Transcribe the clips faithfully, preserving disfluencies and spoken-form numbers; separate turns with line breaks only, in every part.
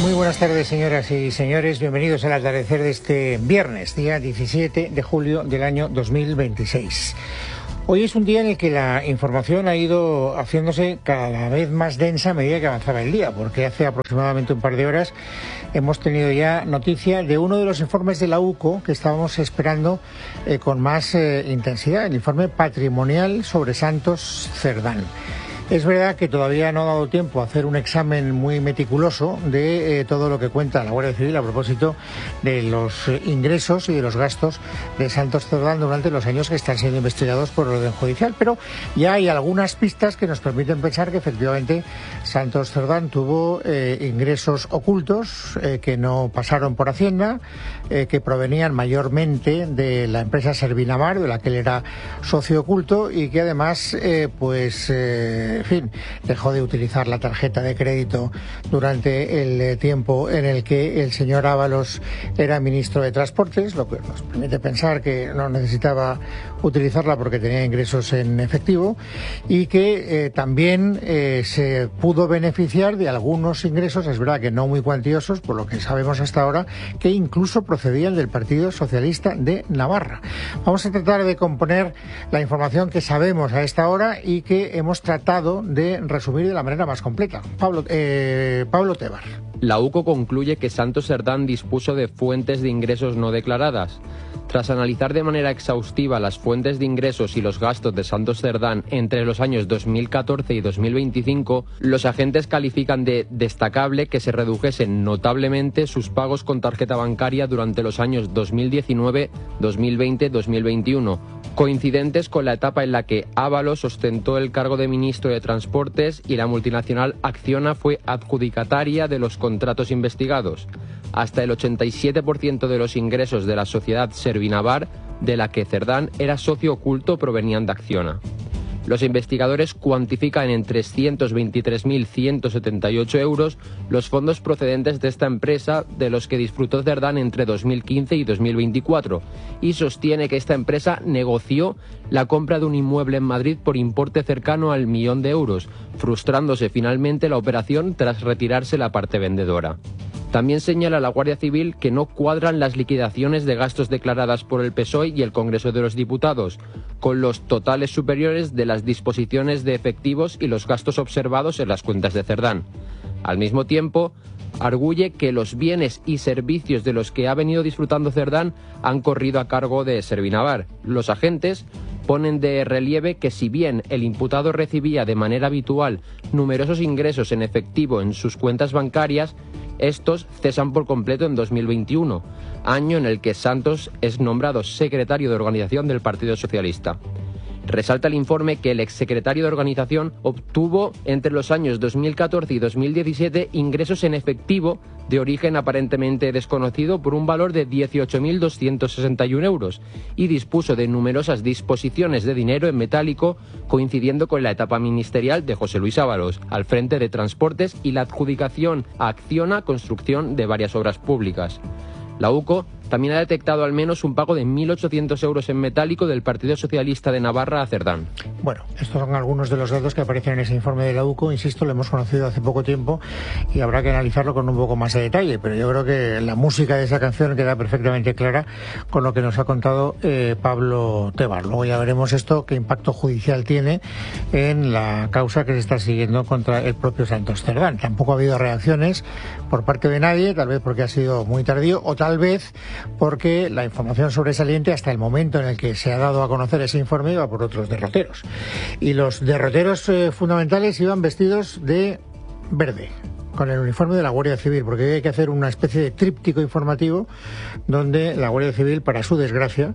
Muy buenas tardes, señoras y señores. Bienvenidos al atardecer de este viernes, día diecisiete de julio del año dos mil veintiséis. Hoy es un día en el que la información ha ido haciéndose cada vez más densa a medida que avanzaba el día, porque hace aproximadamente un par de horas hemos tenido ya noticia de uno de los informes de la U C O que estábamos esperando eh, con más eh, intensidad, el informe patrimonial sobre Santos Cerdán. Es verdad que todavía no ha dado tiempo a hacer un examen muy meticuloso de eh, todo lo que cuenta la Guardia Civil a propósito de los eh, ingresos y de los gastos de Santos Cerdán durante los años que están siendo investigados por orden judicial, pero ya hay algunas pistas que nos permiten pensar que efectivamente Santos Cerdán tuvo eh, ingresos ocultos eh, que no pasaron por Hacienda, eh, que provenían mayormente de la empresa Servinavar, de la que él era socio oculto, y que además eh, pues eh, en fin, dejó de utilizar la tarjeta de crédito durante el tiempo en el que el señor Ábalos era ministro de Transportes, lo que nos permite pensar que no necesitaba utilizarla porque tenía ingresos en efectivo, y que eh, también eh, se pudo beneficiar de algunos ingresos, es verdad que no muy cuantiosos, por lo que sabemos hasta ahora, que incluso procedían del Partido Socialista de Navarra. Vamos a tratar de componer la información que sabemos a esta hora y que hemos tratado de resumir de la manera más completa. Pablo, eh, Pablo Tebar.
La U C O concluye que Santos Cerdán dispuso de fuentes de ingresos no declaradas. Tras analizar de manera exhaustiva las fuentes de ingresos y los gastos de Santos Cerdán entre los años dos mil catorce y dos mil veinticinco, los agentes califican de destacable que se redujesen notablemente sus pagos con tarjeta bancaria durante los años dos mil diecinueve, dos mil veinte, dos mil veintiuno, coincidentes con la etapa en la que Ábalos ostentó el cargo de ministro de Transportes y la multinacional Acciona fue adjudicataria de los contratos investigados. Hasta el ochenta y siete por ciento de los ingresos de la sociedad Servinavar, de la que Cerdán era socio oculto, provenían de Acciona. Los investigadores cuantifican en trescientos veintitrés mil ciento setenta y ocho euros los fondos procedentes de esta empresa de los que disfrutó Cerdán entre dos mil quince y dos mil veinticuatro, y sostiene que esta empresa negoció la compra de un inmueble en Madrid por importe cercano al millón de euros, frustrándose finalmente la operación tras retirarse la parte vendedora. También señala la Guardia Civil que no cuadran las liquidaciones de gastos declaradas por el P S O E y el Congreso de los Diputados, con los totales superiores de las disposiciones de efectivos y los gastos observados en las cuentas de Cerdán. Al mismo tiempo, arguye que los bienes y servicios de los que ha venido disfrutando Cerdán han corrido a cargo de Servinavar. Los agentes ponen de relieve que si bien el imputado recibía de manera habitual numerosos ingresos en efectivo en sus cuentas bancarias, estos cesan por completo en dos mil veintiuno, año en el que Santos es nombrado secretario de organización del Partido Socialista. Resalta el informe que el exsecretario de organización obtuvo entre los años dos mil catorce y dos mil diecisiete ingresos en efectivo de origen aparentemente desconocido por un valor de dieciocho mil doscientos sesenta y uno euros y dispuso de numerosas disposiciones de dinero en metálico, coincidiendo con la etapa ministerial de José Luis Ábalos al frente de Transportes y la adjudicación a Acciona construcción de varias obras públicas. La U C O también ha detectado al menos un pago de mil ochocientos euros en metálico del Partido Socialista de Navarra a Cerdán.
Bueno, estos son algunos de los datos que aparecen en ese informe de la U C O. Insisto, lo hemos conocido hace poco tiempo y habrá que analizarlo con un poco más de detalle, pero yo creo que la música de esa canción queda perfectamente clara con lo que nos ha contado eh, Pablo Tebar. Luego ya veremos esto, qué impacto judicial tiene en la causa que se está siguiendo contra el propio Santos Cerdán. Tampoco ha habido reacciones por parte de nadie, tal vez porque ha sido muy tardío o tal vez porque la información sobresaliente hasta el momento en el que se ha dado a conocer ese informe iba por otros derroteros. Y los derroteros eh, fundamentales iban vestidos de verde, con el uniforme de la Guardia Civil, porque hay que hacer una especie de tríptico informativo donde la Guardia Civil, para su desgracia,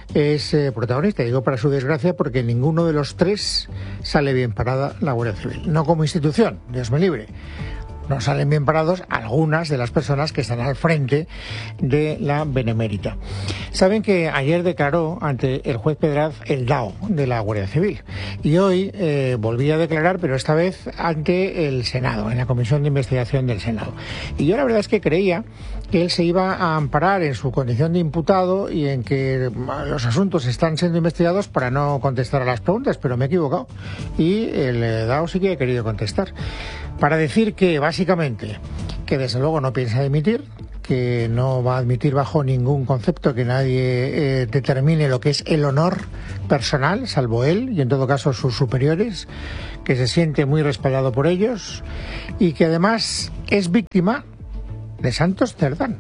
es eh, protagonista. Digo para su desgracia porque ninguno de los tres sale bien parada la Guardia Civil. No como institución, Dios me libre. No salen bien parados algunas de las personas que están al frente de la Benemérita. Saben que ayer declaró ante el juez Pedraz el D A O de la Guardia Civil y hoy eh, volvía a declarar, pero esta vez ante el Senado, en la Comisión de Investigación del Senado. Y yo la verdad es que creía que él se iba a amparar en su condición de imputado y en que los asuntos están siendo investigados para no contestar a las preguntas, pero me he equivocado y el D A O sí que ha querido contestar para decir que básicamente que desde luego no piensa dimitir, que no va a admitir bajo ningún concepto que nadie eh, determine lo que es el honor personal, salvo él y en todo caso sus superiores, que se siente muy respaldado por ellos y que además es víctima de Santos Cerdán.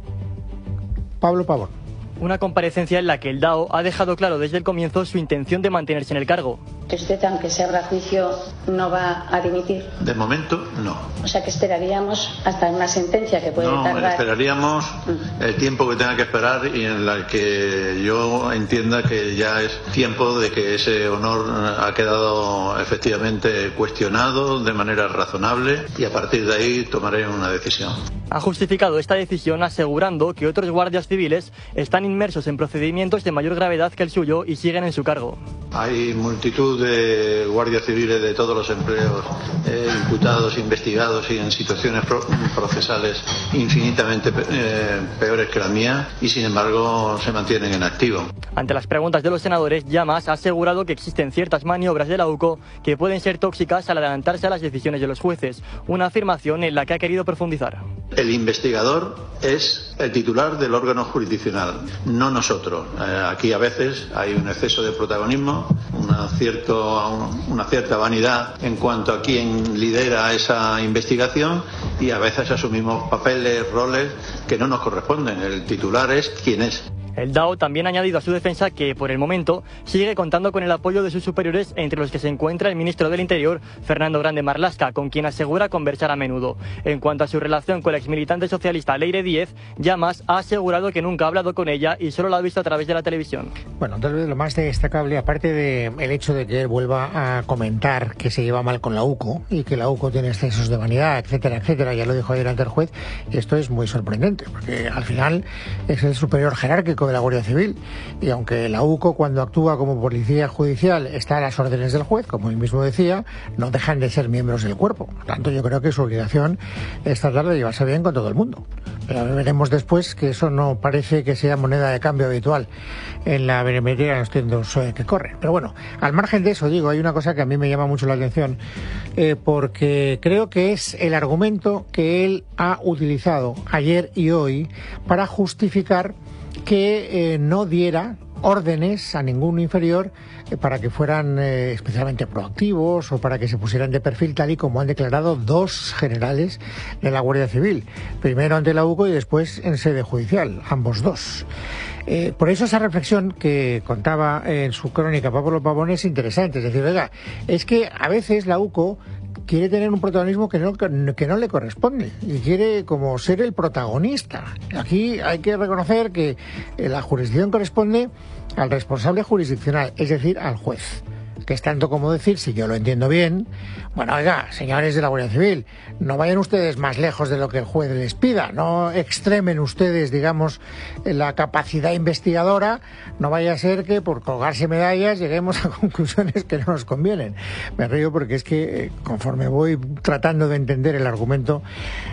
Pablo Pavón.
Una comparecencia en la que el D A O ha dejado claro desde el comienzo su intención de mantenerse en el cargo.
¿Usted, aunque se abra juicio, no va a dimitir?
De momento, no.
O sea, que esperaríamos hasta una sentencia que puede
no,
tardar...
No, esperaríamos el tiempo que tenga que esperar y en la que yo entienda que ya es tiempo de que ese honor ha quedado efectivamente cuestionado de manera razonable y a partir de ahí tomaré una decisión.
Ha justificado esta decisión asegurando que otros guardias civiles están inmersos en procedimientos de mayor gravedad que el suyo y siguen en su cargo.
Hay multitud de guardias civiles de todos los empleos eh, imputados, investigados y en situaciones pro procesales infinitamente eh, peores que la mía y sin embargo se mantienen en activo.
Ante las preguntas de los senadores, Llamas ha asegurado que existen ciertas maniobras de la U C O que pueden ser tóxicas al adelantarse a las decisiones de los jueces, una afirmación en la que ha querido profundizar.
El investigador es el titular del órgano jurisdiccional, no nosotros. Eh, aquí a veces hay un exceso de protagonismo, una, cierto, una cierta vanidad en cuanto a quién lidera esa investigación y a veces asumimos papeles, roles que no nos corresponden. El titular es quien es.
El D A O también ha añadido a su defensa que, por el momento, sigue contando con el apoyo de sus superiores, entre los que se encuentra el ministro del Interior, Fernando Grande Marlaska, con quien asegura conversar a menudo. En cuanto a su relación con la exmilitante socialista Leire Díez, Llamas ha asegurado que nunca ha hablado con ella y solo la ha visto a través de la televisión.
Bueno, tal vez lo más destacable, aparte del hecho de que él vuelva a comentar que se lleva mal con la U C O y que la U C O tiene excesos de vanidad, etcétera, etcétera, ya lo dijo ayer ante el juez, esto es muy sorprendente, porque al final es el superior jerárquico de la Guardia Civil y aunque la U C O cuando actúa como policía judicial está a las órdenes del juez, como él mismo decía, no dejan de ser miembros del cuerpo. Por tanto, yo creo que su obligación es tratar de llevarse bien con todo el mundo. Pero veremos después que eso no parece que sea moneda de cambio habitual en la benemería en los tiempos que corren. Pero bueno, al margen de eso, digo, hay una cosa que a mí me llama mucho la atención eh, porque creo que es el argumento que él ha utilizado ayer y hoy para justificar que eh, no diera órdenes a ningún inferior eh, para que fueran eh, especialmente proactivos o para que se pusieran de perfil tal y como han declarado dos generales de la Guardia Civil, primero ante la U C O y después en sede judicial, ambos dos. Eh, por eso esa reflexión que contaba en su crónica Pablo Pavón es interesante, es decir, oiga, es que a veces la U C O quiere tener un protagonismo que no, que no le corresponde y quiere como ser el protagonista. Aquí hay que reconocer que la jurisdicción corresponde al responsable jurisdiccional, es decir, al juez. Que es tanto como decir, si yo lo entiendo bien, bueno, oiga, señores de la Guardia Civil, no vayan ustedes más lejos de lo que el juez les pida, no extremen ustedes, digamos, la capacidad investigadora, no vaya a ser que por colgarse medallas lleguemos a conclusiones que no nos convienen. Me río porque es que conforme voy tratando de entender el argumento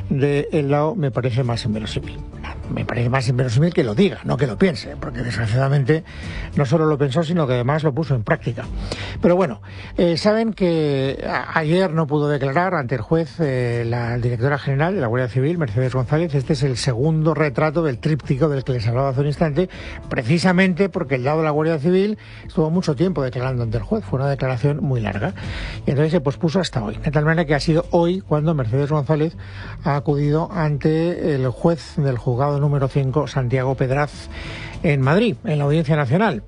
del lado, me parece más inverosímil. Me parece más inverosímil que lo diga, no que lo piense, porque desgraciadamente no solo lo pensó, sino que además lo puso en práctica. Pero bueno, eh, saben que a ayer no pudo declarar ante el juez eh, la directora general de la Guardia Civil, Mercedes González. Este es el segundo retrato del tríptico del que les hablaba hace un instante, precisamente porque el lado de la Guardia Civil estuvo mucho tiempo declarando ante el juez. Fue una declaración muy larga y entonces se pospuso hasta hoy. De tal manera que ha sido hoy cuando Mercedes González ha acudido ante el juez del juzgado número cinco, Santiago Pedraz, en Madrid, en la Audiencia Nacional.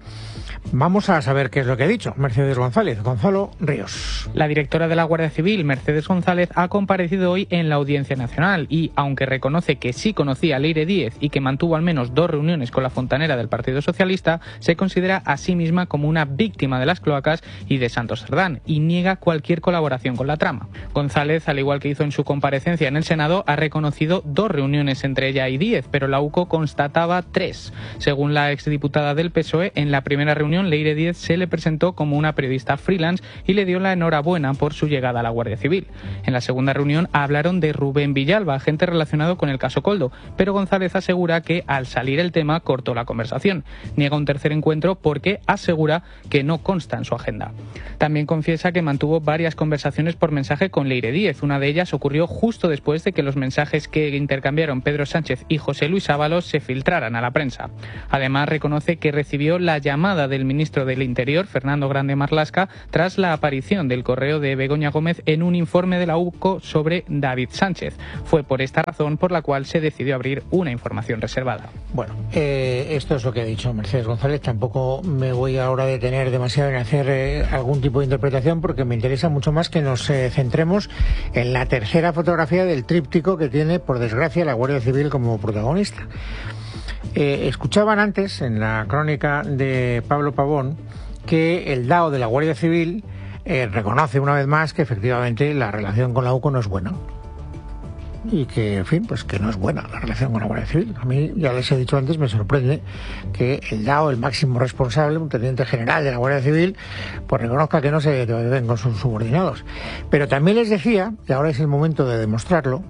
Vamos a saber qué es lo que ha dicho Mercedes González. Gonzalo Ríos.
La directora de la Guardia Civil, Mercedes González, ha comparecido hoy en la Audiencia Nacional y, aunque reconoce que sí conocía a Leire Díez y que mantuvo al menos dos reuniones con la fontanera del Partido Socialista, se considera a sí misma como una víctima de las cloacas y de Santos Cerdán y niega cualquier colaboración con la trama. González, al igual que hizo en su comparecencia en el Senado, ha reconocido dos reuniones entre ella y Díez, pero la U C O constataba tres. Según la exdiputada del P S O E, en la primera reunión, Leire Díez se le presentó como una periodista freelance y le dio la enhorabuena por su llegada a la Guardia Civil. En la segunda reunión hablaron de Rubén Villalba, agente relacionado con el caso Coldo, pero González asegura que al salir el tema cortó la conversación. Niega un tercer encuentro porque asegura que no consta en su agenda. También confiesa que mantuvo varias conversaciones por mensaje con Leire Díez. Una de ellas ocurrió justo después de que los mensajes que intercambiaron Pedro Sánchez y José Luis Ábalos se filtraran a la prensa. Además, reconoce que recibió la llamada del ministro del Interior, Fernando Grande Marlaska, tras la aparición del correo de Begoña Gómez en un informe de la U C O sobre David Sánchez. Fue por esta razón por la cual se decidió abrir una información reservada.
Bueno, eh, esto es lo que ha dicho Mercedes González. Tampoco me voy ahora a detener demasiado en hacer eh, algún tipo de interpretación, porque me interesa mucho más que nos eh, centremos en la tercera fotografía del tríptico que tiene, por desgracia, la Guardia Civil como protagonista. Eh, escuchaban antes, en la crónica de Pablo Pavón, que el D A O de la Guardia Civil eh, reconoce una vez más que efectivamente la relación con la U C O no es buena. Y que, en fin, pues que no es buena la relación con la Guardia Civil. A mí, ya les he dicho antes, me sorprende que el D A O, el máximo responsable, un teniente general de la Guardia Civil, pues reconozca que no se deben con sus subordinados. Pero también les decía, y ahora es el momento de demostrarlo,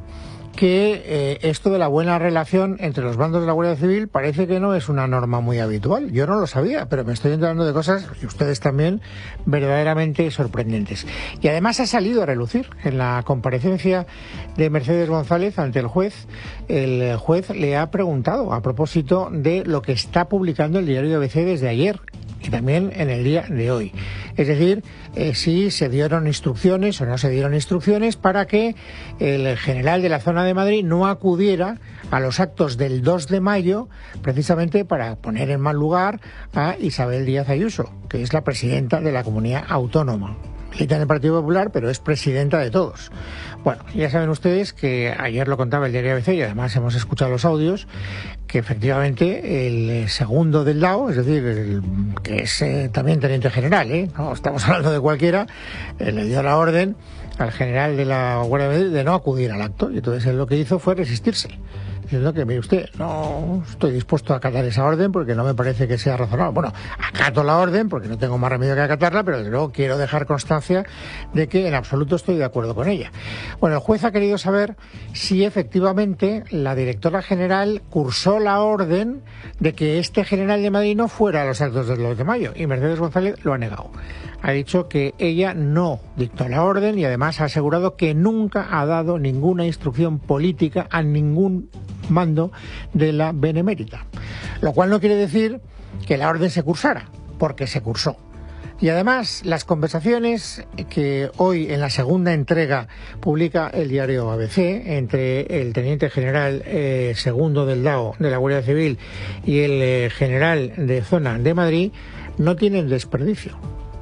que eh, esto de la buena relación entre los bandos de la Guardia Civil parece que no es una norma muy habitual. Yo no lo sabía, pero me estoy enterando de cosas, y ustedes también, verdaderamente sorprendentes. Y además ha salido a relucir en la comparecencia de Mercedes González ante el juez. El juez le ha preguntado a propósito de lo que está publicando el diario A B C desde ayer y también en el día de hoy. Es decir, eh, si se dieron instrucciones o no se dieron instrucciones para que el general de la zona de Madrid no acudiera a los actos del dos de mayo, precisamente para poner en mal lugar a Isabel Díaz Ayuso, que es la presidenta de la comunidad autónoma. Milita en el Partido Popular, pero es presidenta de todos. Bueno, ya saben ustedes que ayer lo contaba el diario A B C y además hemos escuchado los audios, que efectivamente el segundo del D A O, es decir, el, que es eh, también teniente general, ¿eh? No estamos hablando de cualquiera, eh, le dio la orden al general de la Guardia Civil de no acudir al acto, y entonces él lo que hizo fue resistirse, diciendo que, mire usted, no estoy dispuesto a acatar esa orden porque no me parece que sea razonable. Bueno, acato la orden porque no tengo más remedio que acatarla, pero desde luego quiero dejar constancia de que en absoluto estoy de acuerdo con ella. Bueno, el juez ha querido saber si efectivamente la directora general cursó la orden de que este general de Madrid no fuera a los actos del dos de mayo, y Mercedes González lo ha negado. Ha dicho que ella no dictó la orden y además ha asegurado que nunca ha dado ninguna instrucción política a ningún mando de la Benemérita. Lo cual no quiere decir que la orden se cursara, porque se cursó. Y además, las conversaciones que hoy en la segunda entrega publica el diario A B C entre el teniente general eh, segundo del D A O de la Guardia Civil y el eh, general de zona de Madrid no tienen desperdicio.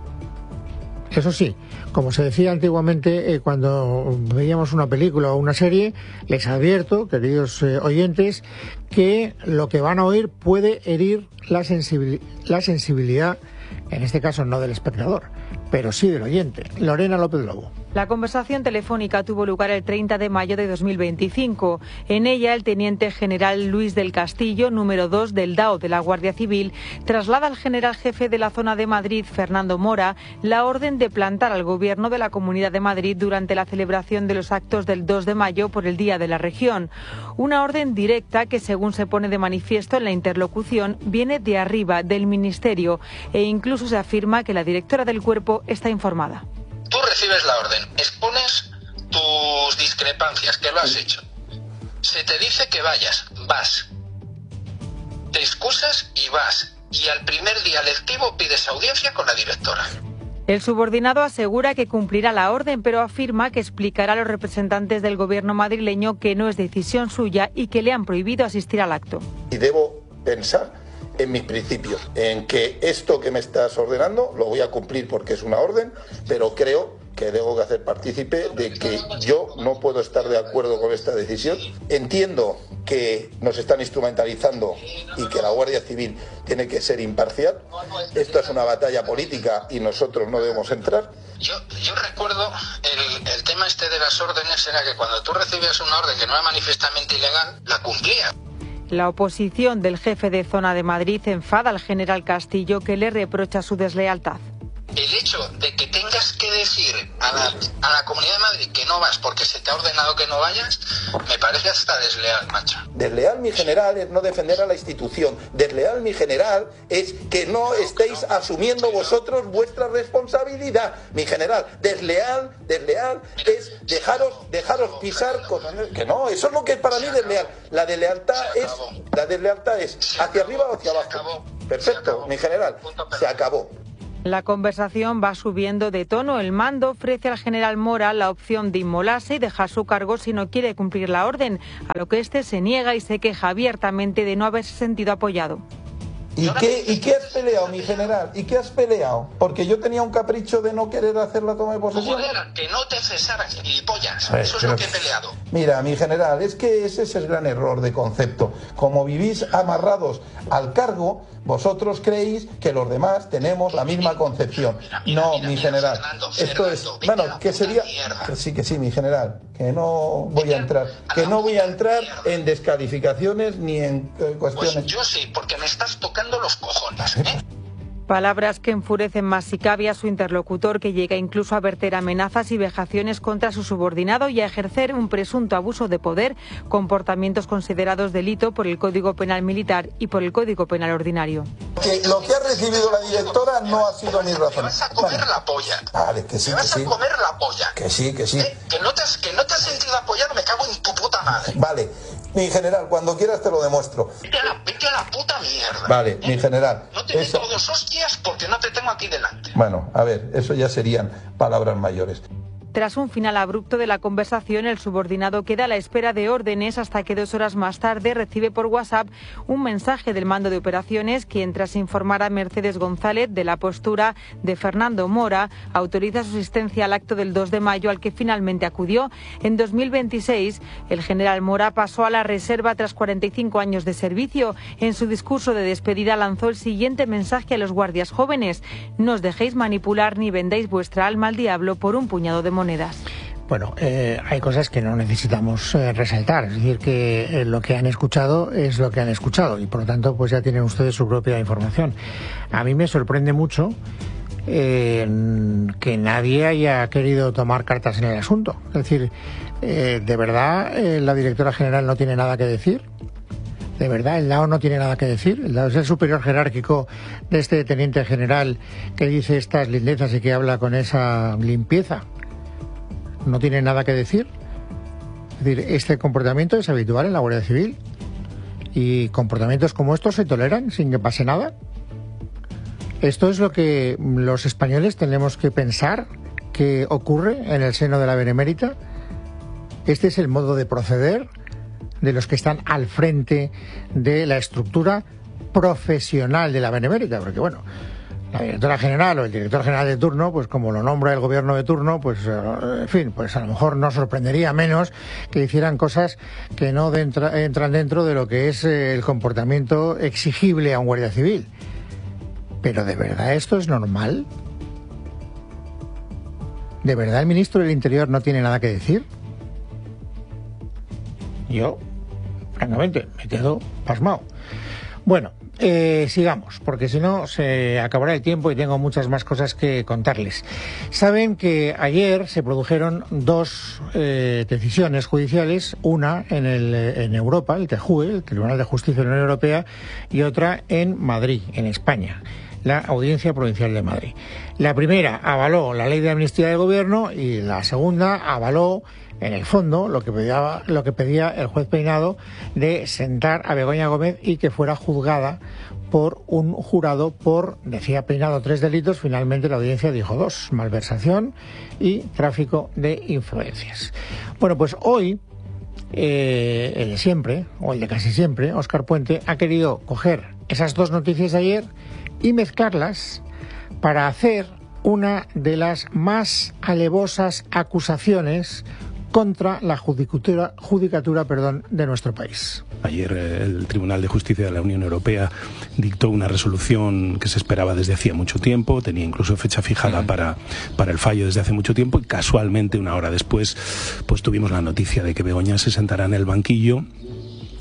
Eso sí, como se decía antiguamente eh, cuando veíamos una película o una serie, les advierto, queridos eh, oyentes, que lo que van a oír puede herir la, sensibil- la sensibilidad, en este caso no del espectador, pero sí del oyente. Lorena López Lobo.
La conversación telefónica tuvo lugar el treinta de mayo de dos mil veinticinco. En ella, el teniente general Luis del Castillo, número dos del D A O de la Guardia Civil, traslada al general jefe de la zona de Madrid, Fernando Mora, la orden de plantar al gobierno de la Comunidad de Madrid durante la celebración de los actos del dos de mayo por el Día de la Región. Una orden directa que, según se pone de manifiesto en la interlocución, viene de arriba, del Ministerio, e incluso se afirma que la directora del cuerpo está informada.
Tú recibes la orden, expones tus discrepancias, que lo has hecho. Se te dice que vayas, vas. Te excusas y vas. Y al primer día lectivo pides audiencia con la directora.
El subordinado asegura que cumplirá la orden, pero afirma que explicará a los representantes del gobierno madrileño que no es decisión suya y que le han prohibido asistir al acto.
Y debo pensar en mis principios, en que esto que me estás ordenando lo voy a cumplir porque es una orden, pero creo que debo que hacer partícipe de que yo no puedo estar de acuerdo con esta decisión. Entiendo que nos están instrumentalizando y que la Guardia Civil tiene que ser imparcial. Esto es una batalla política y nosotros no debemos entrar.
Yo, yo recuerdo el, el tema este de las órdenes era que cuando tú recibías una orden que no era manifiestamente ilegal, la cumplías.
La oposición del jefe de zona de Madrid enfada al general Castillo, que le reprocha su deslealtad.
El hecho de que tengas que decir a la, a la Comunidad de Madrid que no vas porque se te ha ordenado que no vayas, me parece hasta desleal, macho.
Desleal, mi general, es no defender a la institución. Desleal, mi general, es que no estéis asumiendo vosotros vuestra responsabilidad. Mi general, desleal, desleal es dejaros, dejaros pisar cosas. Que no, eso es lo que es para mí desleal. La deslealtad es, la deslealtad es hacia arriba o hacia abajo. Perfecto, mi general, se acabó.
La conversación va subiendo de tono. El mando ofrece al general Mora la opción de inmolarse y dejar su cargo si no quiere cumplir la orden, a lo que este se niega y se queja abiertamente de no haberse sentido apoyado.
¿Y qué, ¿Y qué has peleado, mi general? ¿Y qué has peleado? Porque yo tenía un capricho de no querer hacer la toma de posesión.
Joder, que no te cesaran, gilipollas.
Ver,
Eso es
pero...
lo que he peleado.
Mira, mi general, es que ese es el gran error de concepto. Como vivís amarrados al cargo, vosotros creéis que los demás tenemos la misma concepción. Mira, mira, no, mira, mi mira, general. Fernando, Esto Fernando, es, bueno, que sería, que sí, que sí, mi general, que no voy a entrar, que no voy a entrar en descalificaciones ni en eh, cuestiones.
Pues yo sí, porque me estás tocando los cojones, ¿eh?
Palabras que enfurecen más si cabe a su interlocutor, que llega incluso a verter amenazas y vejaciones contra su subordinado y a ejercer un presunto abuso de poder, comportamientos considerados delito por el Código Penal Militar y por el Código Penal Ordinario.
Que lo que ha recibido la directora no ha sido mi razón.
Te vas a comer bueno. la polla.
Vale, que sí,
te vas
que
a
sí.
comer la polla.
Que sí, que sí.
¿Eh? Que no te has, que no te has sentido apoyado, me cago en tu puta madre.
Vale, mi general, cuando quieras te lo demuestro.
Vete a la, vete a la puta mierda.
Vale, ¿eh? Mi general.
No te
eso...
meto dos hostias porque no te tengo aquí delante.
Bueno, a ver, eso ya serían palabras mayores.
Tras un final abrupto de la conversación, el subordinado queda a la espera de órdenes hasta que dos horas más tarde recibe por WhatsApp un mensaje del mando de operaciones, quien, tras informar a Mercedes González de la postura de Fernando Mora, autoriza su asistencia al acto del dos de mayo al que finalmente acudió. En dos mil veintiséis, el general Mora pasó a la reserva tras cuarenta y cinco años de servicio. En su discurso de despedida lanzó el siguiente mensaje a los guardias jóvenes: no os dejéis manipular ni vendáis vuestra alma al diablo por un puñado de monedas.
Bueno, eh, hay cosas que no necesitamos eh, resaltar, es decir, que eh, lo que han escuchado es lo que han escuchado y por lo tanto pues ya tienen ustedes su propia información. A mí me sorprende mucho eh, que nadie haya querido tomar cartas en el asunto. Es decir, eh, ¿de verdad eh, la directora general no tiene nada que decir? ¿De verdad el Lao no tiene nada que decir? El Lao es el superior jerárquico de este teniente general que dice estas lindezas y que habla con esa limpieza. ¿No tiene nada que decir? Es decir, este comportamiento es habitual en la Guardia Civil y comportamientos como estos se toleran sin que pase nada. Esto es lo que los españoles tenemos que pensar que ocurre en el seno de la Benemérita. Este es el modo de proceder de los que están al frente de la estructura profesional de la Benemérita, porque bueno, la directora general o el director general de turno, pues como lo nombra el gobierno de turno, pues en fin, pues a lo mejor no sorprendería menos que hicieran cosas que no dentro, entran dentro de lo que es el comportamiento exigible a un guardia civil. Pero ¿de verdad esto es normal? ¿De verdad el ministro del Interior no tiene nada que decir? Yo, francamente, me quedo pasmado. Bueno, eh, sigamos, porque si no se acabará el tiempo y tengo muchas más cosas que contarles. Saben que ayer se produjeron dos eh, decisiones judiciales, una en, el, en Europa, el T J U E, el Tribunal de Justicia de la Unión Europea, y otra en Madrid, en España, la Audiencia Provincial de Madrid. La primera avaló la ley de amnistía del gobierno y la segunda avaló, en el fondo, lo que pedía, lo que pedía el juez Peinado de sentar a Begoña Gómez y que fuera juzgada por un jurado por, decía Peinado, tres delitos. Finalmente la audiencia dijo dos: malversación y tráfico de influencias. Bueno, pues hoy eh, el de siempre, o el de casi siempre, Óscar Puente, ha querido coger esas dos noticias de ayer y mezclarlas para hacer una de las más alevosas acusaciones contra la judicatura, judicatura perdón, de nuestro país.
Ayer eh, el Tribunal de Justicia de la Unión Europea dictó una resolución que se esperaba desde hacía mucho tiempo, tenía incluso fecha fijada para, para el fallo desde hace mucho tiempo, y casualmente una hora después pues tuvimos la noticia de que Begoña se sentará en el banquillo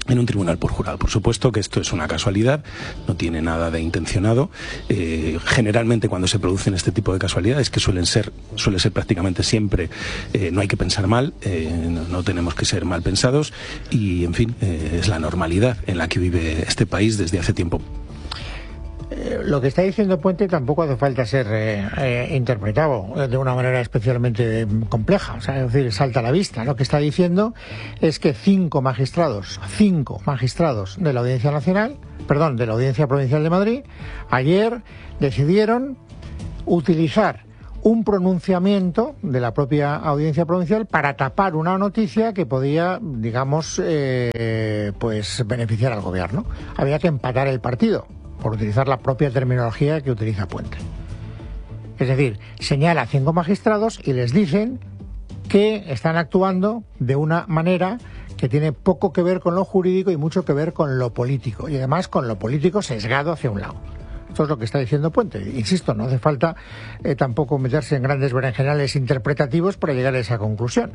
en un tribunal por jurado. Por supuesto que esto es una casualidad, no tiene nada de intencionado. Eh, generalmente cuando se producen este tipo de casualidades, que suelen ser, suele ser prácticamente siempre, eh, no hay que pensar mal, eh, no, no tenemos que ser mal pensados y, en fin, eh, es la normalidad en la que vive este país desde hace tiempo.
Eh, lo que está diciendo Puente tampoco hace falta ser eh, eh, interpretado de una manera especialmente eh, compleja, o sea, es decir, salta a la vista. Lo que está diciendo es que cinco magistrados, cinco magistrados de la Audiencia Nacional, perdón, de la Audiencia Provincial de Madrid, ayer decidieron utilizar un pronunciamiento de la propia Audiencia Provincial para tapar una noticia que podía, digamos, eh, pues beneficiar al gobierno. Había que empatar el partido, por utilizar la propia terminología que utiliza Puente. Es decir, señala a cinco magistrados y les dicen que están actuando de una manera que tiene poco que ver con lo jurídico y mucho que ver con lo político, y además con lo político sesgado hacia un lado. Esto es lo que está diciendo Puente. Insisto, no hace falta eh, tampoco meterse en grandes berenjenales interpretativos para llegar a esa conclusión.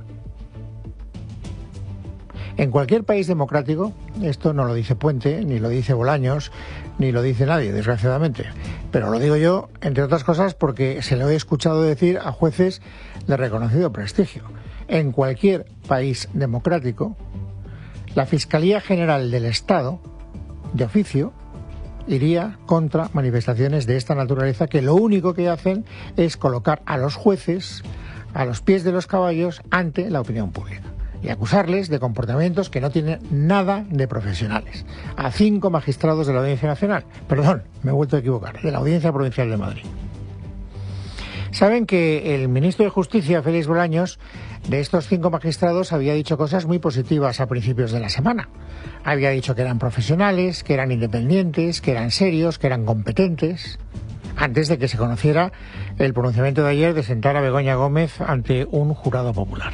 En cualquier país democrático, esto no lo dice Puente, ni lo dice Bolaños, ni lo dice nadie, desgraciadamente. Pero lo digo yo, entre otras cosas, porque se lo he escuchado decir a jueces de reconocido prestigio. En cualquier país democrático, la Fiscalía General del Estado, de oficio, iría contra manifestaciones de esta naturaleza que lo único que hacen es colocar a los jueces a los pies de los caballos ante la opinión pública y acusarles de comportamientos que no tienen nada de profesionales. A cinco magistrados de la Audiencia Nacional, perdón, me he vuelto a equivocar, de la Audiencia Provincial de Madrid. Saben que el ministro de Justicia, Félix Bolaños, de estos cinco magistrados había dicho cosas muy positivas a principios de la semana. Había dicho que eran profesionales, que eran independientes, que eran serios, que eran competentes, antes de que se conociera el pronunciamiento de ayer de sentar a Begoña Gómez ante un jurado popular.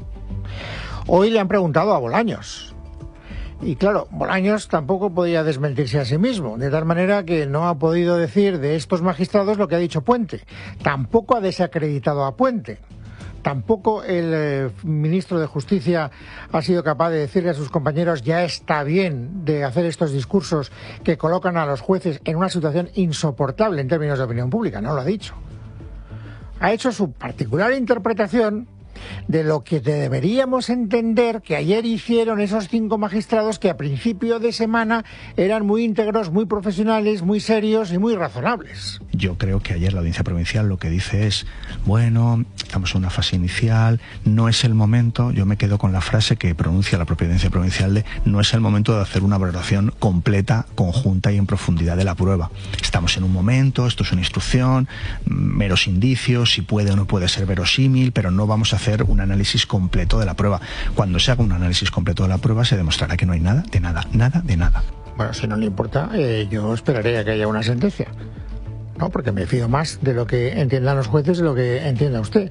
Hoy le han preguntado a Bolaños. Y claro, Bolaños tampoco podía desmentirse a sí mismo, de tal manera que no ha podido decir de estos magistrados lo que ha dicho Puente. Tampoco ha desacreditado a Puente. Tampoco el eh, ministro de Justicia ha sido capaz de decirle a sus compañeros ya está bien de hacer estos discursos que colocan a los jueces en una situación insoportable en términos de opinión pública. No lo ha dicho. Ha hecho su particular interpretación de lo que deberíamos entender que ayer hicieron esos cinco magistrados que a principio de semana eran muy íntegros, muy profesionales, muy serios y muy razonables.
Yo creo que ayer la Audiencia Provincial lo que dice es, bueno, estamos en una fase inicial, no es el momento, yo me quedo con la frase que pronuncia la propia Audiencia Provincial de no es el momento de hacer una valoración completa, conjunta y en profundidad de la prueba. Estamos en un momento, esto es una instrucción, meros indicios, si puede o no puede ser verosímil, pero no vamos a hacer un análisis completo de la prueba. Cuando se haga un análisis completo de la prueba se demostrará que no hay nada, de nada, nada, de nada.
Bueno, si no le importa, eh, yo esperaré a que haya una sentencia. No, porque me fío más de lo que entiendan los jueces de lo que entienda usted.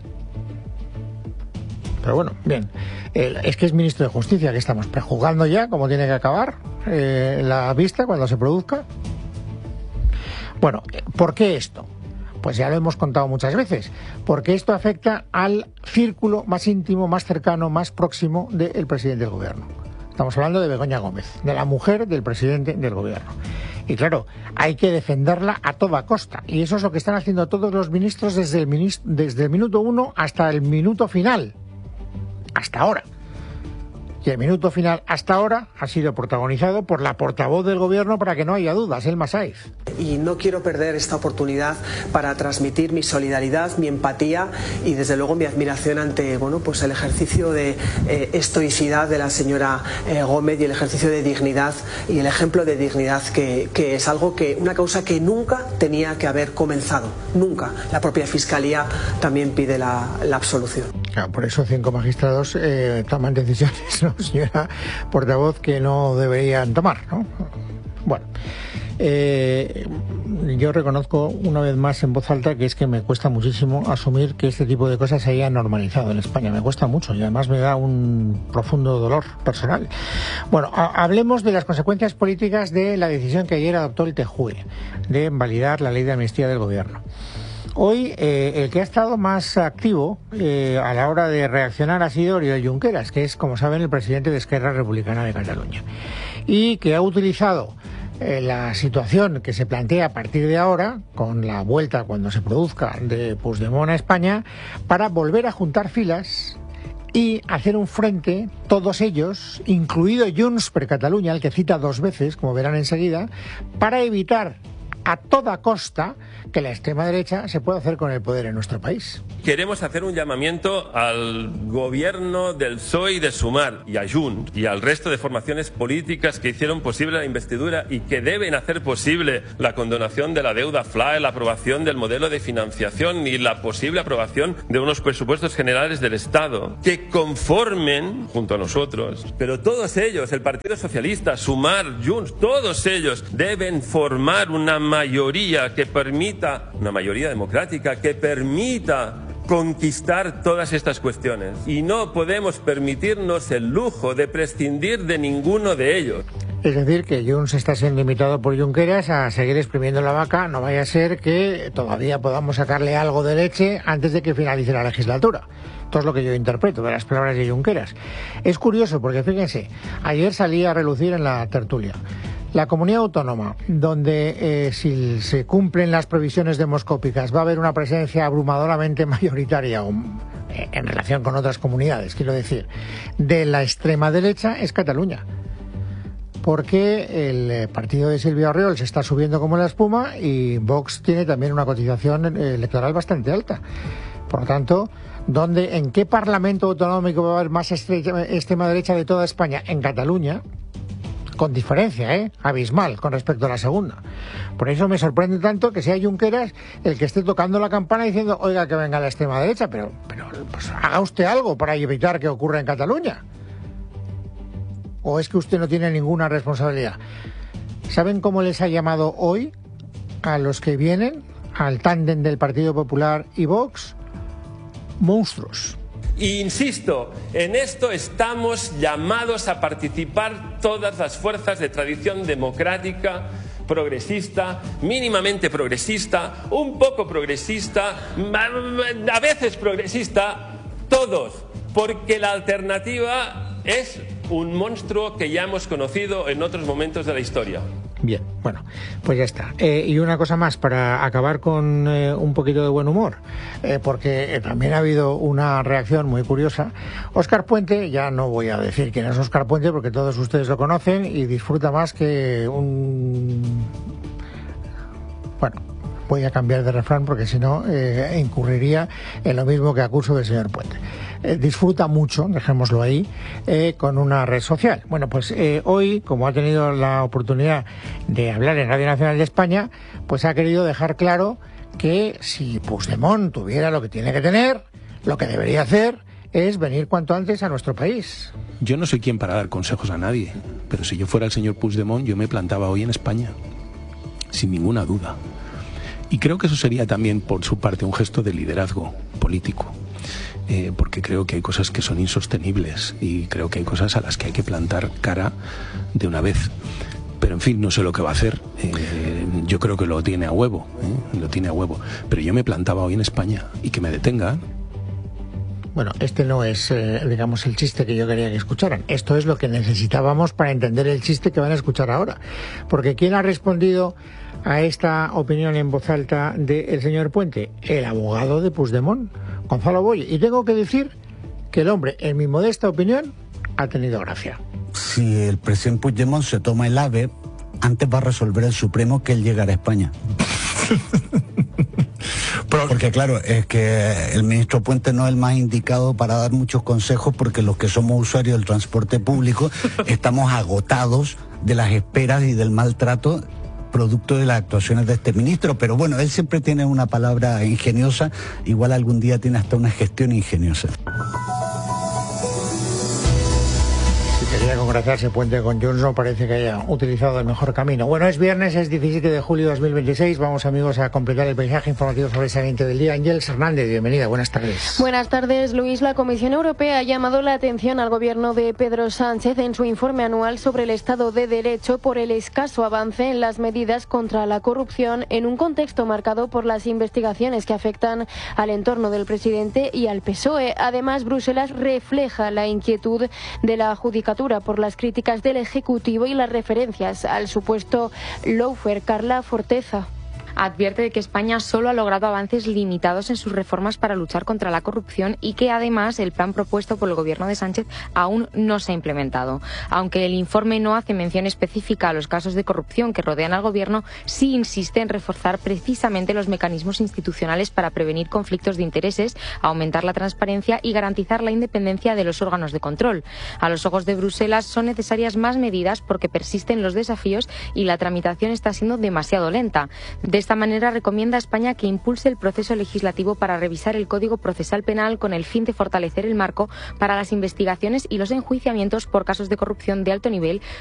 Pero bueno, bien. Eh, es que es ministro de Justicia, que estamos prejuzgando ya cómo tiene que acabar eh, la vista cuando se produzca. Bueno, ¿por qué esto? Pues ya lo hemos contado muchas veces, porque esto afecta al círculo más íntimo, más cercano, más próximo del presidente del gobierno. Estamos hablando de Begoña Gómez, de la mujer del presidente del gobierno. Y claro, hay que defenderla a toda costa. Y eso es lo que están haciendo todos los ministros desde el, minist- desde el minuto uno hasta el minuto final. Hasta ahora. Y el minuto final hasta ahora ha sido protagonizado por la portavoz del gobierno, para que no haya dudas, Elma Saiz.
Y no quiero perder esta oportunidad para transmitir mi solidaridad, mi empatía y desde luego mi admiración ante bueno, pues el ejercicio de eh, estoicidad de la señora eh, Gómez y el ejercicio de dignidad y el ejemplo de dignidad que, que es algo que, una causa que nunca tenía que haber comenzado, nunca. La propia Fiscalía también pide la, la absolución.
Claro, por eso cinco magistrados eh, toman decisiones, ¿no, señora portavoz, que no deberían tomar, ¿no? Bueno, eh, yo reconozco una vez más en voz alta que es que me cuesta muchísimo asumir que este tipo de cosas se haya normalizado en España. Me cuesta mucho y además me da un profundo dolor personal. Bueno, a- hablemos de las consecuencias políticas de la decisión que ayer adoptó el T J U E de validar la ley de amnistía del gobierno. Hoy eh, el que ha estado más activo eh, a la hora de reaccionar ha sido Oriol Junqueras, que es, como saben, el presidente de Esquerra Republicana de Cataluña, y que ha utilizado eh, la situación que se plantea a partir de ahora, con la vuelta cuando se produzca de Puigdemont a España, para volver a juntar filas y hacer un frente, todos ellos, incluido Junts per Catalunya, el que cita dos veces, como verán enseguida, para evitar a toda costa que la extrema derecha se pueda hacer con el poder en nuestro país.
Queremos hacer un llamamiento al gobierno del P S O E y de Sumar, y a Junts, y al resto de formaciones políticas que hicieron posible la investidura y que deben hacer posible la condonación de la deuda F L A E, la aprobación del modelo de financiación y la posible aprobación de unos presupuestos generales del Estado, que conformen, junto a nosotros, pero todos ellos, el Partido Socialista, Sumar, Junts, todos ellos deben formar una mayoría que permita, una mayoría democrática, que permita conquistar todas estas cuestiones. Y no podemos permitirnos el lujo de prescindir de ninguno de ellos.
Es decir, que Junts está siendo invitado por Junqueras a seguir exprimiendo la vaca. No vaya a ser que todavía podamos sacarle algo de leche antes de que finalice la legislatura. Esto es lo que yo interpreto de las palabras de Junqueras. Es curioso porque, fíjense, ayer salía a relucir en la tertulia la comunidad autónoma donde, eh, si se cumplen las previsiones demoscópicas, va a haber una presencia abrumadoramente mayoritaria o, eh, en relación con otras comunidades, quiero decir, de la extrema derecha, es Cataluña. Porque el partido de Silvia Orriols se está subiendo como la espuma y Vox tiene también una cotización electoral bastante alta. Por lo tanto, ¿dónde, en qué parlamento autonómico va a haber más extrema derecha de toda España? En Cataluña. Con diferencia, ¿eh? abismal con respecto a la segunda. Por eso me sorprende tanto que sea Junqueras el que esté tocando la campana diciendo, oiga, que venga la extrema derecha, pero, pero pues, haga usted algo para evitar que ocurra en Cataluña. ¿O es que usted no tiene ninguna responsabilidad? ¿Saben cómo les ha llamado hoy a los que vienen, al tándem del Partido Popular y Vox? Monstruos.
E insisto, en esto estamos llamados a participar todas las fuerzas de tradición democrática, progresista, mínimamente progresista, un poco progresista, a veces progresista, todos, porque la alternativa es un monstruo que ya hemos conocido en otros momentos de la historia.
Bien, bueno, pues ya está. Eh, y una cosa más para acabar con eh, un poquito de buen humor, eh, porque también ha habido una reacción muy curiosa. Óscar Puente, ya no voy a decir quién es Óscar Puente porque todos ustedes lo conocen y disfruta más que un... Bueno, voy a cambiar de refrán porque si no eh, incurriría en lo mismo que acuso del señor Puente. Eh, disfruta mucho, dejémoslo ahí, eh, con una red social. Bueno, pues eh, hoy, como ha tenido la oportunidad de hablar en Radio Nacional de España, pues ha querido dejar claro que si Puigdemont tuviera lo que tiene que tener, lo que debería hacer es venir cuanto antes a nuestro país.
Yo no soy quien para dar consejos a nadie, pero si yo fuera el señor Puigdemont, yo me plantaba hoy en España, sin ninguna duda. Y creo que eso sería también, por su parte, un gesto de liderazgo político. Eh, porque creo que hay cosas que son insostenibles y creo que hay cosas a las que hay que plantar cara de una vez. Pero en fin, no sé lo que va a hacer. Eh, yo creo que lo tiene a huevo, ¿eh? lo tiene a huevo. Pero yo me plantaba hoy en España y que me detengan.
Bueno, este no es, eh, digamos, el chiste que yo quería que escucharan. Esto es lo que necesitábamos para entender el chiste que van a escuchar ahora. Porque ¿quién ha respondido a esta opinión en voz alta del señor Puente? El abogado de Puigdemont, Gonzalo Boye. Y tengo que decir que el hombre, en mi modesta opinión, ha tenido gracia.
Si el presidente Puigdemont se toma el AVE, antes va a resolver el Supremo que él llegará a España. Porque claro, es que el ministro Puente no es el más indicado para dar muchos consejos porque los que somos usuarios del transporte público estamos agotados de las esperas y del maltrato producto de las actuaciones de este ministro, pero bueno, él siempre tiene una palabra ingeniosa, igual algún día tiene hasta una gestión ingeniosa.
Si quería enderezar ese puente con Junts no parece que haya utilizado el mejor camino. Bueno, es viernes, es diecisiete de julio de dos mil veintiséis. Vamos, amigos, a completar el paisaje informativo sobresaliente del día. Ángeles Hernández, bienvenida, buenas tardes.
Buenas tardes, Luis. La Comisión Europea ha llamado la atención al gobierno de Pedro Sánchez en su informe anual sobre el Estado de Derecho por el escaso avance en las medidas contra la corrupción en un contexto marcado por las investigaciones que afectan al entorno del presidente y al P S O E. Además, Bruselas refleja la inquietud de la Judicatura por las críticas del Ejecutivo y las referencias al supuesto lawfare. Carla Forteza.
Advierte de que España solo ha logrado avances limitados en sus reformas para luchar contra la corrupción y que además el plan propuesto por el gobierno de Sánchez aún no se ha implementado. Aunque el informe no hace mención específica a los casos de corrupción que rodean al gobierno, sí insiste en reforzar precisamente los mecanismos institucionales para prevenir conflictos de intereses, aumentar la transparencia y garantizar la independencia de los órganos de control. A los ojos de Bruselas son necesarias más medidas porque persisten los desafíos y la tramitación está siendo demasiado lenta. De De esta manera recomienda a España que impulse el proceso legislativo para revisar el Código Procesal Penal con el fin de fortalecer el marco para las investigaciones y los enjuiciamientos por casos de corrupción de alto nivel,